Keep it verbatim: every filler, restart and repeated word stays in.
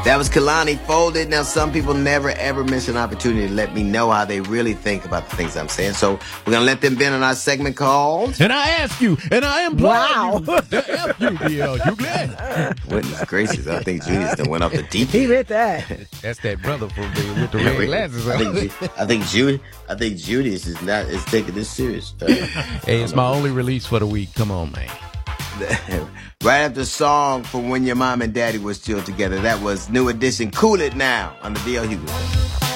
That was Kalani Folded. Now, some people never, ever miss an opportunity to let me know how they really think about the things I'm saying. So we're going to let them be in on our segment called... And I ask you, and I implore wow. you to F you, D L Hughley. Goodness gracious. I think Julius done went off the deep He read that. That's that brother from the, with the red glasses. I think, I think, Judy, I think Julius is not is taking this serious. Uh, hey, it's my only release for the week. Come on, man. Right after the song from When Your Mom and Daddy Was Still Together, that was New Edition, Cool It Now, on the D L Hughley.